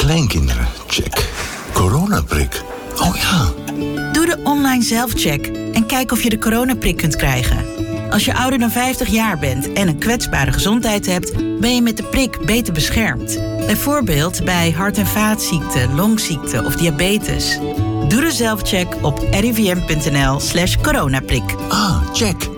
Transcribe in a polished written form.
Kleinkinderen, check. Coronaprik, oh ja. Doe de online zelfcheck en kijk of je de coronaprik kunt krijgen. Als je ouder dan 50 jaar bent en een kwetsbare gezondheid hebt, ben je met de prik beter beschermd. Bijvoorbeeld bij hart- en vaatziekten, longziekten of diabetes. Doe de zelfcheck op rivm.nl/coronaprik. Ah, check.